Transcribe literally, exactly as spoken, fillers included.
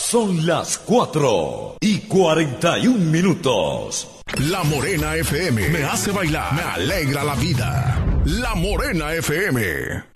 Son las cuatro y cuarenta y un minutos. La Morena F M me hace bailar, me alegra la vida. La Morena F M.